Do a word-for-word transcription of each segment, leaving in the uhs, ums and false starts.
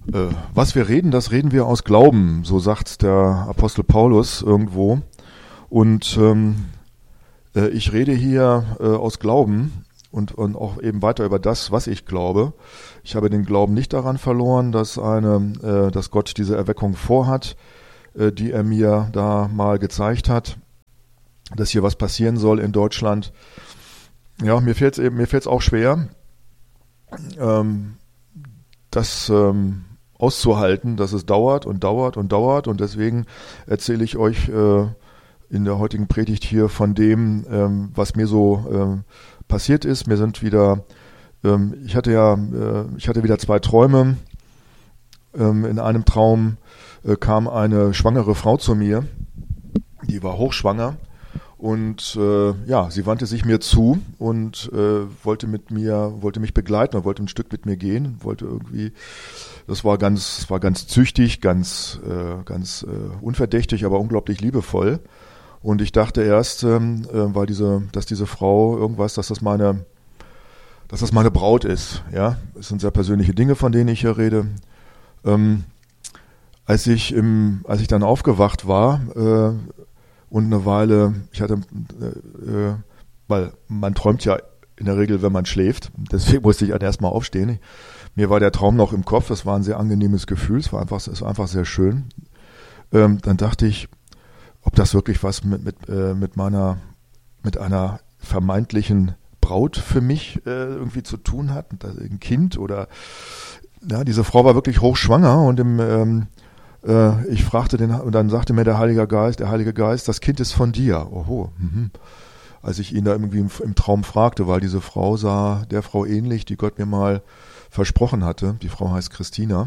Äh, was wir reden, das reden wir aus Glauben, so sagt der Apostel Paulus irgendwo. Und ähm, äh, ich rede hier äh, aus Glauben und, und auch eben weiter über das, was ich glaube. Ich habe den Glauben nicht daran verloren, dass eine, äh, dass Gott diese Erweckung vorhat, äh, die er mir da mal gezeigt hat, dass hier was passieren soll in Deutschland. Ja, mir fällt es eben, mir fällt es auch schwer, ähm, das ähm, auszuhalten, dass es dauert und dauert und dauert, und deswegen erzähle ich euch äh, in der heutigen Predigt hier von dem, ähm, was mir so ähm, passiert ist. Mir sind wieder, ähm, ich hatte ja, äh, ich hatte wieder zwei Träume. Ähm, in einem Traum äh, kam eine schwangere Frau zu mir, die war hochschwanger. Und äh, ja, sie wandte sich mir zu und äh, wollte mit mir, wollte mich begleiten und wollte ein Stück mit mir gehen, wollte irgendwie, das war ganz, das war ganz züchtig, ganz, äh, ganz äh, unverdächtig, aber unglaublich liebevoll. Und ich dachte erst, ähm, äh, weil diese, dass diese Frau irgendwas, dass das meine, dass das meine Braut ist, ja, es sind sehr persönliche Dinge, von denen ich hier rede. Ähm, als ich im, als ich dann aufgewacht war, äh, und eine Weile, ich hatte, äh, weil man träumt ja in der Regel, wenn man schläft, deswegen musste ich halt erstmal aufstehen. Mir war der Traum noch im Kopf, das war ein sehr angenehmes Gefühl, es war einfach, es war einfach sehr schön. Ähm, dann dachte ich, ob das wirklich was mit, mit, äh, mit meiner, mit einer vermeintlichen Braut für mich äh, irgendwie zu tun hat, ein Kind oder, ja, diese Frau war wirklich hochschwanger und im, ähm, ich fragte den, und dann sagte mir der Heilige Geist, der Heilige Geist, das Kind ist von dir. Oho. Mhm. Als ich ihn da irgendwie im, im Traum fragte, weil diese Frau sah der Frau ähnlich, die Gott mir mal versprochen hatte. Die Frau heißt Christina.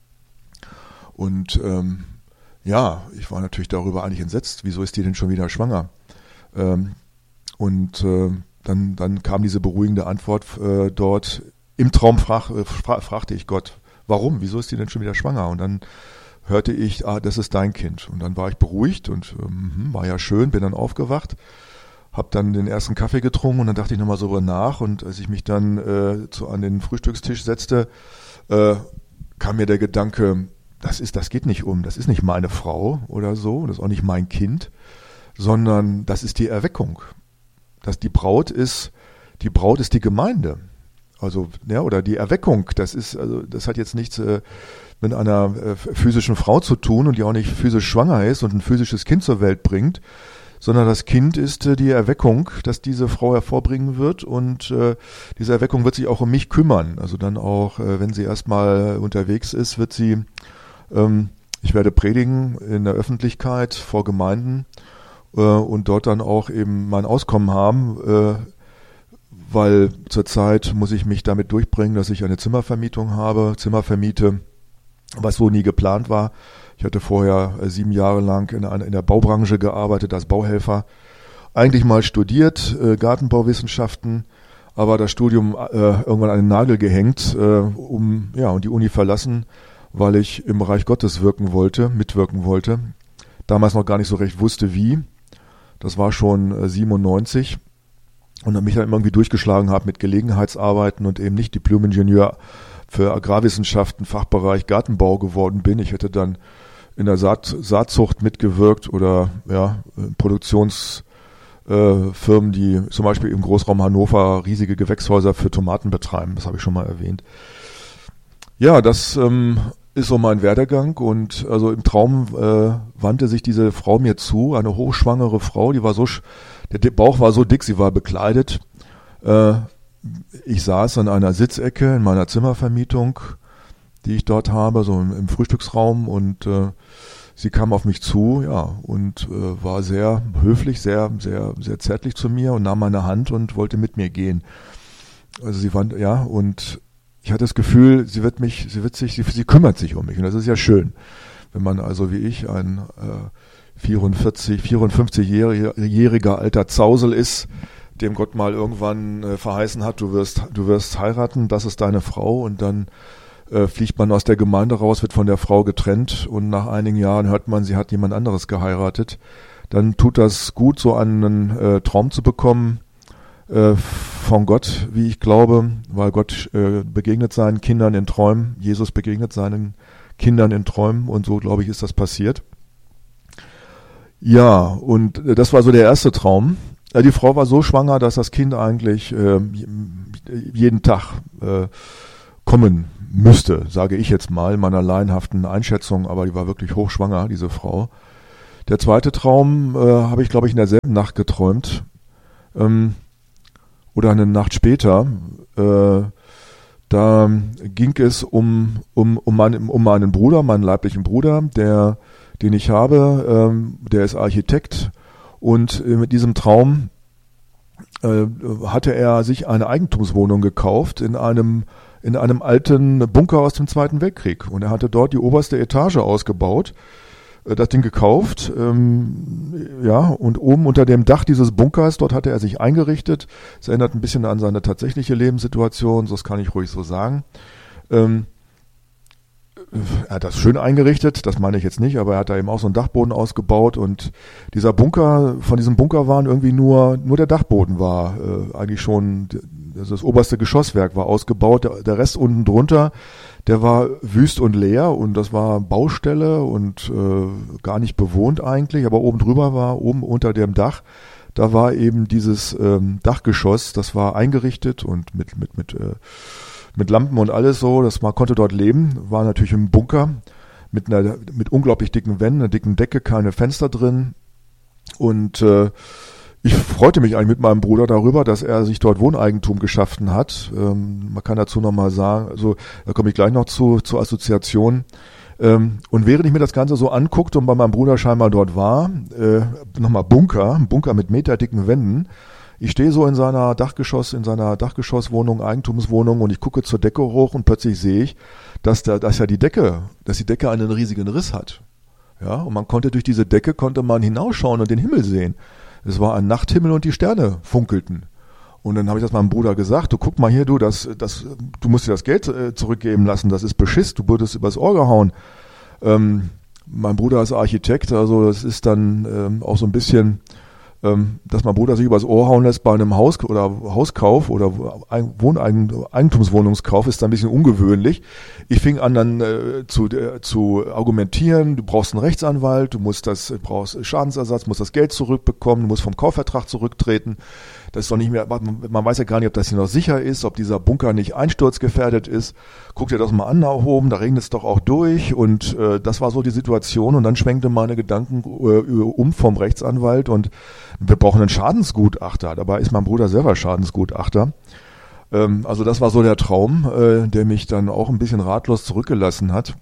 Und ähm, ja, ich war natürlich darüber eigentlich entsetzt. Wieso ist die denn schon wieder schwanger? Ähm, und äh, dann, dann kam diese beruhigende Antwort äh, dort. Im Traum frag, äh, fra- fragte ich Gott, warum? Wieso ist die denn schon wieder schwanger? Und dann hörte ich, ah, das ist dein Kind. Und dann war ich beruhigt und ähm, war ja schön, bin dann aufgewacht, habe dann den ersten Kaffee getrunken und dann dachte ich nochmal so nach. Und als ich mich dann äh, zu, an den Frühstückstisch setzte, äh, kam mir der Gedanke, das ist, das geht nicht um, das ist nicht meine Frau oder so, das ist auch nicht mein Kind, sondern das ist die Erweckung. Das, die Braut ist, die Braut ist die Gemeinde. Also, ja, oder die Erweckung, das ist, also, das hat jetzt nichts äh, mit einer äh, physischen Frau zu tun und die auch nicht physisch schwanger ist und ein physisches Kind zur Welt bringt, sondern das Kind ist äh, die Erweckung, dass diese Frau hervorbringen wird, und äh, diese Erweckung wird sich auch um mich kümmern. Also dann auch, äh, wenn sie erstmal unterwegs ist, wird sie, ähm, ich werde predigen in der Öffentlichkeit vor Gemeinden äh, und dort dann auch eben mein Auskommen haben, äh, weil zurzeit muss ich mich damit durchbringen, dass ich eine Zimmervermietung habe, Zimmer vermiete, was so nie geplant war. Ich hatte vorher äh, sieben Jahre lang in, in der Baubranche gearbeitet als Bauhelfer. Eigentlich mal studiert, äh, Gartenbauwissenschaften, aber das Studium äh, irgendwann an den Nagel gehängt, äh, um, ja, und die Uni verlassen, weil ich im Reich Gottes wirken wollte, mitwirken wollte. Damals noch gar nicht so recht wusste, wie. Das war schon äh, siebenundneunzig. Und dann mich dann irgendwie durchgeschlagen habe mit Gelegenheitsarbeiten und eben nicht Diplom-Ingenieur für Agrarwissenschaften, Fachbereich Gartenbau geworden bin. Ich hätte dann in der Saat, Saatzucht mitgewirkt oder ja, Produktionsfirmen, äh, die zum Beispiel im Großraum Hannover riesige Gewächshäuser für Tomaten betreiben. Das habe ich schon mal erwähnt. Ja, das ähm, ist so mein Werdegang, und also im Traum äh, wandte sich diese Frau mir zu, eine hochschwangere Frau, die war so, der Bauch war so dick, sie war bekleidet. Äh, ich saß an einer Sitzecke in meiner Zimmervermietung, die ich dort habe, so im, im Frühstücksraum, und äh, sie kam auf mich zu, ja, und äh, war sehr höflich, sehr, sehr, sehr zärtlich zu mir und nahm meine Hand und wollte mit mir gehen. Also sie war, ja, und ich hatte das Gefühl, sie wird mich, sie wird sich, sie, sie kümmert sich um mich, und das ist ja schön, wenn man also wie ich ein äh, vierundvierzig, vierundfünfzigjähriger alter Zausel ist, dem Gott mal irgendwann äh, verheißen hat, du wirst, du wirst heiraten, das ist deine Frau, und dann äh, fliegt man aus der Gemeinde raus, wird von der Frau getrennt, und nach einigen Jahren hört man, sie hat jemand anderes geheiratet. Dann tut das gut, so einen äh, Traum zu bekommen, äh, von Gott, wie ich glaube, weil Gott äh, begegnet seinen Kindern in Träumen, Jesus begegnet seinen Kindern in Träumen und so, glaube ich, ist das passiert. Ja, und das war so der erste Traum. Die Frau war so schwanger, dass das Kind eigentlich äh, jeden Tag äh, kommen müsste, sage ich jetzt mal, in meiner laienhaften Einschätzung, aber die war wirklich hochschwanger, diese Frau. Der zweite Traum äh, habe ich, glaube ich, in derselben Nacht geträumt. Ähm, oder eine Nacht später. Äh, da ging es um, um, um, meinen, um meinen Bruder, meinen leiblichen Bruder, der, den ich habe, ähm, der ist Architekt. Und äh, mit diesem Traum äh, hatte er sich eine Eigentumswohnung gekauft in einem in einem alten Bunker aus dem Zweiten Weltkrieg. Und er hatte dort die oberste Etage ausgebaut, äh, das Ding gekauft, ähm, ja, und oben unter dem Dach dieses Bunkers, dort hatte er sich eingerichtet. Es erinnert ein bisschen an seine tatsächliche Lebenssituation, das kann ich ruhig so sagen. Ähm, Er hat das schön eingerichtet, das meine ich jetzt nicht, aber er hat da eben auch so einen Dachboden ausgebaut und dieser Bunker, von diesem Bunker waren irgendwie nur, nur der Dachboden war äh, eigentlich schon, also das oberste Geschosswerk war ausgebaut, der, der Rest unten drunter, der war wüst und leer und das war Baustelle und äh, gar nicht bewohnt eigentlich, aber oben drüber war, oben unter dem Dach, da war eben dieses ähm, Dachgeschoss, das war eingerichtet und mit, mit, mit, äh, mit Lampen und alles so, dass man konnte dort leben, war natürlich im Bunker mit einer mit unglaublich dicken Wänden, einer dicken Decke, keine Fenster drin und äh, ich freute mich eigentlich mit meinem Bruder darüber, dass er sich dort Wohneigentum geschaffen hat. Ähm, man kann dazu nochmal sagen, also da komme ich gleich noch zu zur Assoziation. Ähm, und während ich mir das Ganze so anguckte und bei meinem Bruder scheinbar dort war, äh, nochmal Bunker, ein Bunker mit meterdicken Wänden. Ich stehe so in seiner Dachgeschoss, in seiner Dachgeschosswohnung, Eigentumswohnung und ich gucke zur Decke hoch und plötzlich sehe ich, dass da, dass ja die Decke, dass die Decke einen riesigen Riss hat. Ja, und man konnte durch diese Decke konnte man hinausschauen und den Himmel sehen. Es war ein Nachthimmel und die Sterne funkelten. Und dann habe ich das meinem Bruder gesagt, du guck mal hier, du, das, das, du musst dir das Geld äh, zurückgeben lassen, das ist Beschiss, du wurdest übers Ohr gehauen. Ähm, mein Bruder ist Architekt, also das ist dann ähm, auch so ein bisschen, ähm, dass mein Bruder sich übers Ohr hauen lässt bei einem Haus oder Hauskauf oder Wohneigen, Eigentumswohnungskauf, ist dann ein bisschen ungewöhnlich. Ich fing an dann äh, zu, äh, zu argumentieren, du brauchst einen Rechtsanwalt, du musst das, brauchst Schadensersatz, musst das Geld zurückbekommen, du musst vom Kaufvertrag zurücktreten. Das ist doch nicht mehr, man weiß ja gar nicht, ob das hier noch sicher ist, ob dieser Bunker nicht einsturzgefährdet ist. Guck dir das mal an da oben, da regnet es doch auch durch und äh, das war so die Situation und dann schwenkte meine Gedanken äh, um vom Rechtsanwalt und wir brauchen einen Schadensgutachter. Dabei ist mein Bruder selber Schadensgutachter. Ähm, also das war so der Traum, äh, der mich dann auch ein bisschen ratlos zurückgelassen hat.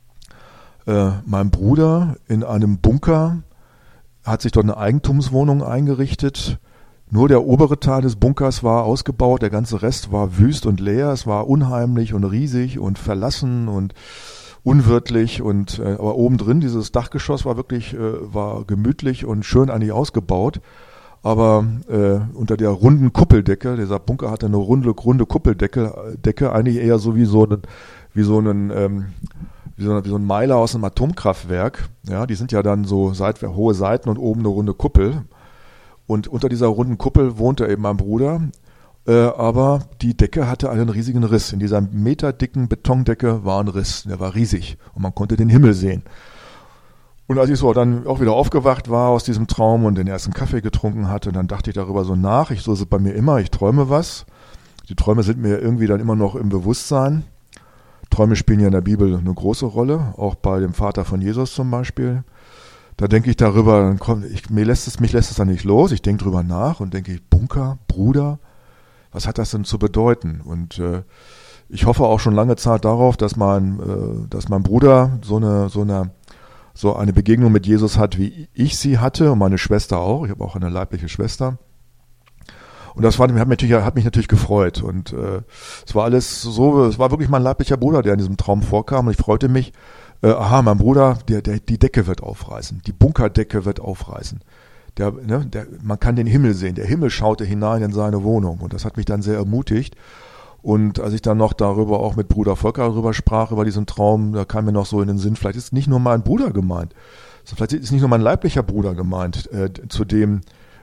Äh, mein Bruder in einem Bunker hat sich dort eine Eigentumswohnung eingerichtet. Nur der obere Teil des Bunkers war ausgebaut, der ganze Rest war wüst und leer, es war unheimlich und riesig und verlassen und unwirtlich und äh, aber oben drin, dieses Dachgeschoss war wirklich, äh, war gemütlich und schön eigentlich ausgebaut, aber äh, unter der runden Kuppeldecke, dieser Bunker hatte eine runde, runde Kuppeldecke, Decke, eigentlich eher so wie so ein, wie so ein, ähm, wie so, eine, wie so ein Meiler aus einem Atomkraftwerk, ja, die sind ja dann so Seit, hohe Seiten und oben eine runde Kuppel. Und unter dieser runden Kuppel wohnte eben mein Bruder, äh, aber die Decke hatte einen riesigen Riss. In dieser meterdicken Betondecke war ein Riss, der war riesig und man konnte den Himmel sehen. Und als ich so dann auch wieder aufgewacht war aus diesem Traum und den ersten Kaffee getrunken hatte, dann dachte ich darüber so nach. Ich, so ist es bei mir immer, ich träume was. Die Träume sind mir irgendwie dann immer noch im Bewusstsein. Träume spielen ja in der Bibel eine große Rolle, auch bei dem Vater von Jesus zum Beispiel. Da denke ich darüber, dann kommt, ich, mir lässt es, mich lässt es dann nicht los. Ich denke drüber nach und denke, Bunker, Bruder, was hat das denn zu bedeuten? Und äh, ich hoffe auch schon lange Zeit darauf, dass mein, äh, dass mein Bruder so eine, so eine, so eine Begegnung mit Jesus hat, wie ich sie hatte und meine Schwester auch. Ich habe auch eine leibliche Schwester. Und das war, hat, mich natürlich, hat mich natürlich gefreut. Und äh, es war alles so, es war wirklich mein leiblicher Bruder, der in diesem Traum vorkam. Und ich freute mich, Äh, aha, mein Bruder, der, der, die Decke wird aufreißen, die Bunkerdecke wird aufreißen. Der, ne, der, man kann den Himmel sehen, der Himmel schaute hinein in seine Wohnung und das hat mich dann sehr ermutigt. Und als ich dann noch darüber auch mit Bruder Volker darüber sprach, über diesen Traum, da kam mir noch so in den Sinn, vielleicht ist nicht nur mein Bruder gemeint, also vielleicht ist nicht nur mein leiblicher Bruder gemeint, äh, zu dem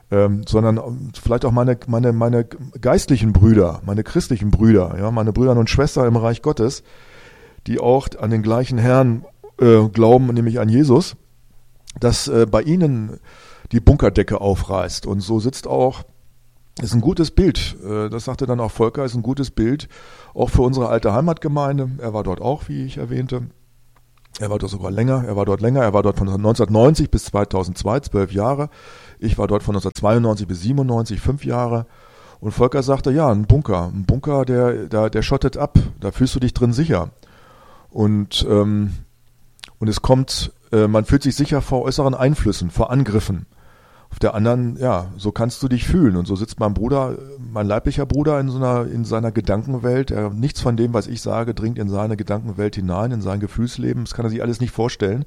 ähm, sondern vielleicht auch meine, meine, meine geistlichen Brüder, meine christlichen Brüder, ja, meine Brüder und Schwestern im Reich Gottes, die auch an den gleichen Herrn äh, glauben, nämlich an Jesus, dass äh, bei ihnen die Bunkerdecke aufreißt. Und so sitzt auch, ist ein gutes Bild, äh, das sagte dann auch Volker, ist ein gutes Bild, auch für unsere alte Heimatgemeinde. Er war dort auch, wie ich erwähnte. Er war dort sogar länger, er war dort länger, er war dort von neunzehnhundertneunzig bis zweitausendzwei, zwölf Jahre. Ich war dort von neunzehnhundertzweiundneunzig bis siebenundneunzig, fünf Jahre. Und Volker sagte, ja, ein Bunker, ein Bunker, der, der, der schottet ab, da fühlst du dich drin sicher. Und, ähm, und es kommt, äh, man fühlt sich sicher vor äußeren Einflüssen, vor Angriffen. Auf der anderen, ja, so kannst du dich fühlen. Und so sitzt mein Bruder, mein leiblicher Bruder in so einer, in seiner Gedankenwelt. Er, nichts von dem, was ich sage, dringt in seine Gedankenwelt hinein, in sein Gefühlsleben. Das kann er sich alles nicht vorstellen.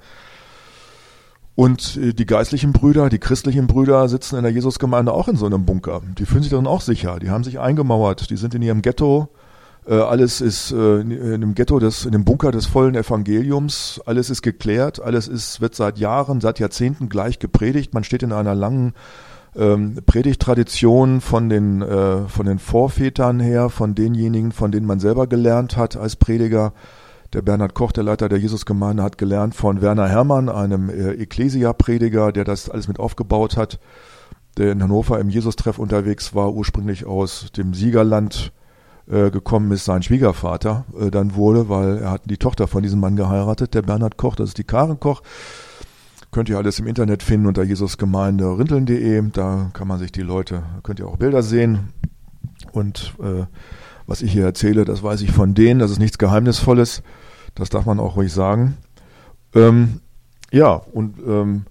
Und die geistlichen Brüder, die christlichen Brüder sitzen in der Jesusgemeinde auch in so einem Bunker. Die fühlen sich darin auch sicher. Die haben sich eingemauert. Die sind in ihrem Ghetto. Äh, alles ist äh, in dem Ghetto, des, in dem Bunker des vollen Evangeliums. Alles ist geklärt. Alles ist, wird seit Jahren, seit Jahrzehnten gleich gepredigt. Man steht in einer langen ähm, Predigttradition von den, äh, von den Vorvätern her, von denjenigen, von denen man selber gelernt hat als Prediger. Der Bernhard Koch, der Leiter der Jesusgemeinde, hat gelernt von Werner Herrmann, einem äh, Ekklesia-Prediger, der das alles mit aufgebaut hat, der in Hannover im Jesus-Treff unterwegs war, ursprünglich aus dem Siegerland äh, gekommen ist, sein Schwiegervater äh, dann wurde, weil er hat die Tochter von diesem Mann geheiratet, der Bernhard Koch, das ist die Karen Koch. Könnt ihr alles im Internet finden unter Jesusgemeinde rinteln punkt de, da kann man sich die Leute, könnt ihr auch Bilder sehen. Und äh, was ich hier erzähle, das weiß ich von denen, das ist nichts Geheimnisvolles. Das darf man auch ruhig sagen. Ähm, ja, und, ähm,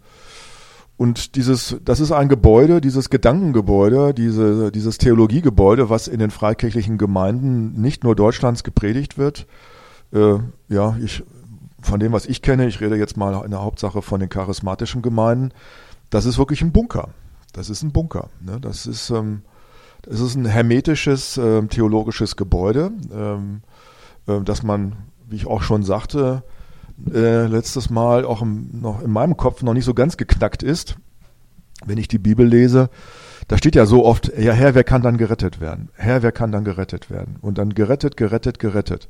und dieses, das ist ein Gebäude, dieses Gedankengebäude, diese, dieses Theologiegebäude, was in den freikirchlichen Gemeinden nicht nur Deutschlands gepredigt wird. Äh, ja, ich, von dem, was ich kenne, ich rede jetzt mal in der Hauptsache von den charismatischen Gemeinden, das ist wirklich ein Bunker. Das ist ein Bunker. Ne? Das ist, ähm, das ist ein hermetisches, äh, theologisches Gebäude, ähm, äh, das man, wie ich auch schon sagte, äh, letztes Mal auch im, noch in meinem Kopf noch nicht so ganz geknackt ist, wenn ich die Bibel lese. Da steht ja so oft, ja Herr, wer kann dann gerettet werden? Herr, wer kann dann gerettet werden? Und dann gerettet, gerettet, gerettet.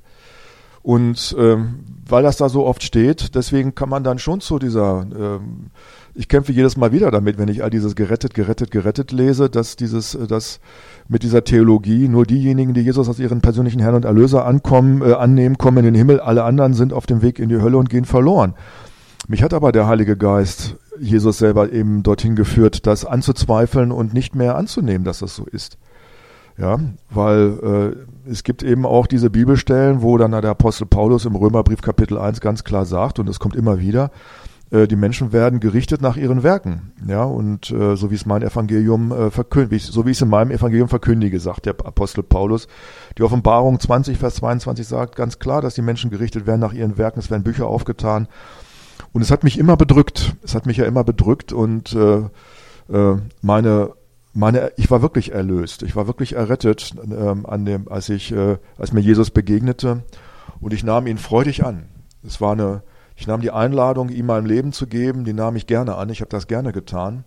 Und ähm, weil das da so oft steht, deswegen kann man dann schon zu dieser, ähm, ich kämpfe jedes Mal wieder damit, wenn ich all dieses gerettet, gerettet, gerettet lese, dass dieses, dass mit dieser Theologie nur diejenigen, die Jesus als ihren persönlichen Herrn und Erlöser ankommen, äh, annehmen, kommen in den Himmel, alle anderen sind auf dem Weg in die Hölle und gehen verloren. Mich hat aber der Heilige Geist, Jesus selber eben dorthin geführt, das anzuzweifeln und nicht mehr anzunehmen, dass das so ist. Ja, weil äh, es gibt eben auch diese Bibelstellen, wo dann der Apostel Paulus im Römerbrief Kapitel eins ganz klar sagt, und das kommt immer wieder, äh, die Menschen werden gerichtet nach ihren Werken. Ja, und äh, so wie es mein Evangelium äh, verkündigt, so wie ich es in meinem Evangelium verkündige, sagt der Apostel Paulus. Die Offenbarung zwanzig, Vers zweiundzwanzig sagt ganz klar, dass die Menschen gerichtet werden nach ihren Werken. Es werden Bücher aufgetan. Und es hat mich immer bedrückt. Es hat mich ja immer bedrückt und äh, äh, meine Meine, ich war wirklich erlöst, ich war wirklich errettet, ähm, an dem, als ich, äh, als mir Jesus begegnete, und ich nahm ihn freudig an. Es war eine, ich nahm die Einladung, ihm mein Leben zu geben, die nahm ich gerne an. Ich habe das gerne getan.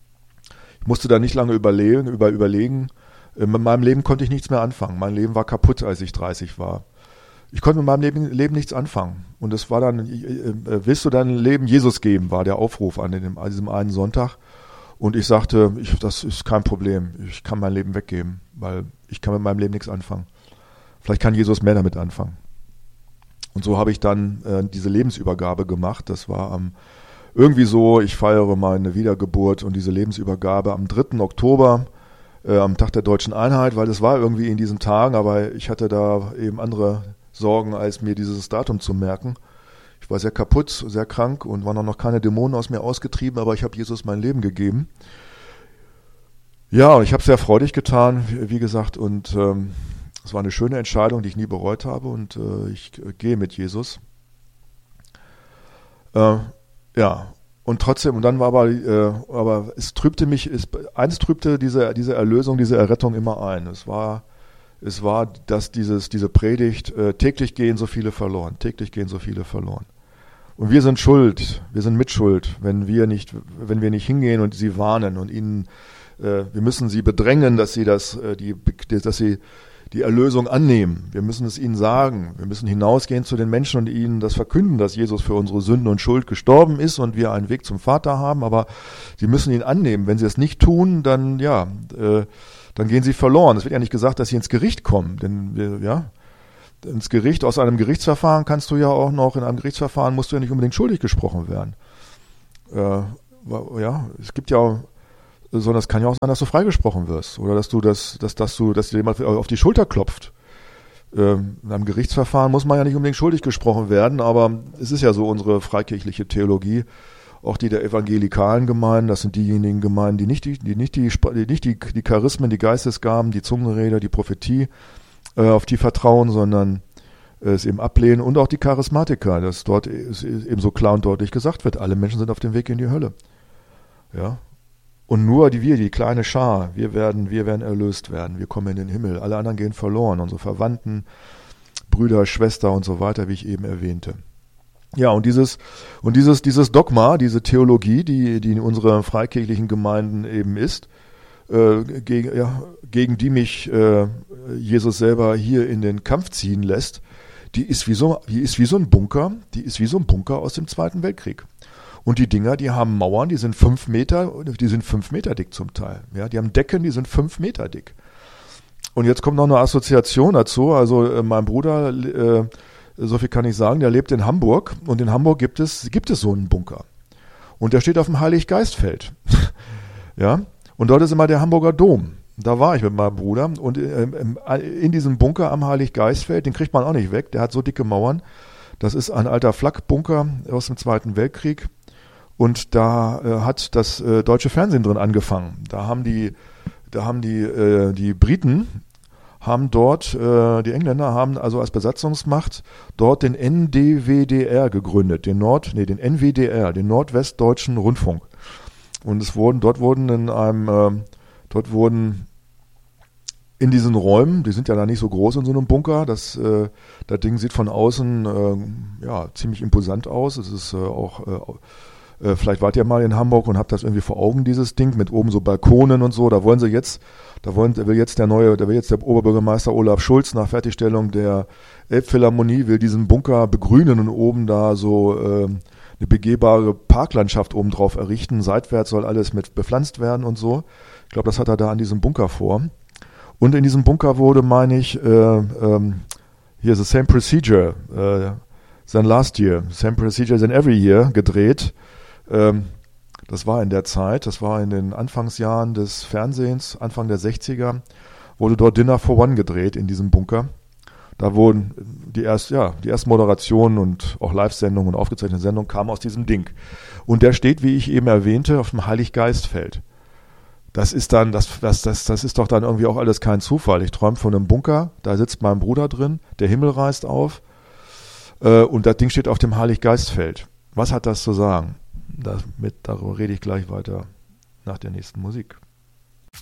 Ich musste da nicht lange überlegen, über überlegen. Äh, mit meinem Leben konnte ich nichts mehr anfangen. Mein Leben war kaputt, als ich dreißig war. Ich konnte mit meinem Leben, Leben nichts anfangen. Und es war dann, äh, äh, willst du dein Leben Jesus geben, war der Aufruf an, dem, an diesem einen Sonntag. Und ich sagte, ich, das ist kein Problem, ich kann mein Leben weggeben, weil ich kann mit meinem Leben nichts anfangen. Vielleicht kann Jesus mehr damit anfangen. Und so habe ich dann äh, diese Lebensübergabe gemacht. Das war am, irgendwie so, ich feiere meine Wiedergeburt und diese Lebensübergabe am dritten Oktober, äh, am Tag der Deutschen Einheit, weil es war irgendwie in diesen Tagen, aber ich hatte da eben andere Sorgen, als mir dieses Datum zu merken. Ich war sehr kaputt, sehr krank und waren noch keine Dämonen aus mir ausgetrieben, aber ich habe Jesus mein Leben gegeben. Ja, ich habe es sehr freudig getan, wie, wie gesagt, und ähm, es war eine schöne Entscheidung, die ich nie bereut habe, und äh, ich äh, gehe mit Jesus. Äh, ja, und trotzdem, und dann war aber, äh, aber es trübte mich, es, eins trübte diese, diese Erlösung, diese Errettung immer ein. Es war, es war, dass dieses, diese Predigt, äh, täglich gehen so viele verloren, täglich gehen so viele verloren. Und wir sind schuld, wir sind mitschuld, wenn wir nicht, wenn wir nicht hingehen und sie warnen und ihnen äh, wir müssen sie bedrängen, dass sie das, äh, die, dass sie die Erlösung annehmen. Wir müssen es ihnen sagen. Wir müssen hinausgehen zu den Menschen und ihnen das verkünden, dass Jesus für unsere Sünden und Schuld gestorben ist und wir einen Weg zum Vater haben. Aber sie müssen ihn annehmen. Wenn sie es nicht tun, dann ja, äh, dann gehen sie verloren. Es wird ja nicht gesagt, dass sie ins Gericht kommen, denn wir, ja, ins Gericht, aus einem Gerichtsverfahren kannst du ja auch noch, in einem Gerichtsverfahren musst du ja nicht unbedingt schuldig gesprochen werden. Äh, ja, es gibt ja auch, sondern es kann ja auch sein, dass du freigesprochen wirst oder dass du das, dass, dass du, dass dir jemand auf die Schulter klopft. Ähm, in einem Gerichtsverfahren muss man ja nicht unbedingt schuldig gesprochen werden, aber es ist ja so unsere freikirchliche Theologie, auch die der evangelikalen Gemeinden, das sind diejenigen Gemeinden, die nicht die, die nicht die, die nicht die, die Charismen, die Geistesgaben, die Zungenrede, die Prophetie, äh, auf die vertrauen, sondern äh, es eben ablehnen, und auch die Charismatiker, dass dort eben so klar und deutlich gesagt wird, alle Menschen sind auf dem Weg in die Hölle. Ja. Und nur die wir, die kleine Schar, wir werden, wir werden erlöst werden, wir kommen in den Himmel, alle anderen gehen verloren, unsere Verwandten, Brüder, Schwester und so weiter, wie ich eben erwähnte. Ja, und dieses, und dieses, dieses Dogma, diese Theologie, die, die in unseren freikirchlichen Gemeinden eben ist, äh, gegen, ja, gegen die mich äh, Jesus selber hier in den Kampf ziehen lässt, die ist wie so, die ist wie so ein Bunker, die ist wie so ein Bunker aus dem Zweiten Weltkrieg. Und die Dinger, die haben Mauern, die sind fünf Meter, die sind fünf Meter dick zum Teil. Ja, die haben Decken, die sind fünf Meter dick. Und jetzt kommt noch eine Assoziation dazu. Also äh, mein Bruder, äh, so viel kann ich sagen, der lebt in Hamburg, und in Hamburg gibt es, gibt es so einen Bunker. Und der steht auf dem Heiliggeistfeld. Ja, und dort ist immer der Hamburger Dom. Da war ich mit meinem Bruder, und äh, in diesem Bunker am Heiliggeistfeld, den kriegt man auch nicht weg, der hat so dicke Mauern. Das ist ein alter Flakbunker aus dem Zweiten Weltkrieg. Und da äh, hat das äh, deutsche Fernsehen drin angefangen. Da haben die, da haben die, äh, die Briten haben dort, äh, die Engländer haben also als Besatzungsmacht dort den N D W D R gegründet, den Nord, nee, den N W D R, den Nordwestdeutschen Rundfunk. Und es wurden, dort wurden in einem, äh, dort wurden in diesen Räumen, die sind ja da nicht so groß in so einem Bunker, das, äh, das Ding sieht von außen äh, ja ziemlich imposant aus. Es ist äh, auch äh, Vielleicht wart ihr mal in Hamburg und habt das irgendwie vor Augen, dieses Ding, mit oben so Balkonen und so. Da wollen sie jetzt, da wollen, da will jetzt der neue, da will jetzt der Oberbürgermeister Olaf Schulz nach Fertigstellung der Elbphilharmonie, will diesen Bunker begrünen und oben da so äh, eine begehbare Parklandschaft oben drauf errichten. Seitwärts soll alles mit bepflanzt werden und so. Ich glaube, das hat er da an diesem Bunker vor. Und in diesem Bunker wurde, meine ich, äh, ähm, hier the same procedure äh, than last year, same procedure than every year gedreht. Das war in der Zeit, das war in den Anfangsjahren des Fernsehens, Anfang der sechziger, wurde dort Dinner for One gedreht in diesem Bunker. Da wurden die erst, ja, die ersten Moderationen und auch Live-Sendungen und aufgezeichnete Sendungen kamen aus diesem Ding. Und der steht, wie ich eben erwähnte, auf dem Heiliggeistfeld. Das ist dann, das, das, das, das ist doch dann irgendwie auch alles kein Zufall. Ich träume von einem Bunker, da sitzt mein Bruder drin, der Himmel reißt auf, äh, und das Ding steht auf dem Heiliggeistfeld. Was hat das zu sagen? Damit, darüber rede ich gleich weiter nach der nächsten Musik.